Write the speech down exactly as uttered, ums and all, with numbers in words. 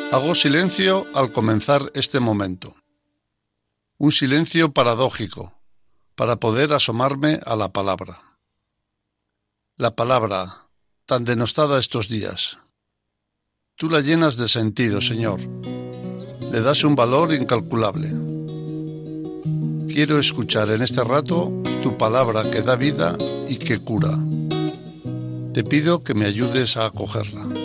Hago silencio al comenzar este momento. Un silencio paradójico, para poder asomarme a la palabra. La palabra, tan denostada estos días. Tú la llenas de sentido, Señor. Le das un valor incalculable. Quiero escuchar en este rato tu palabra que da vida y que cura. Te pido que me ayudes a acogerla.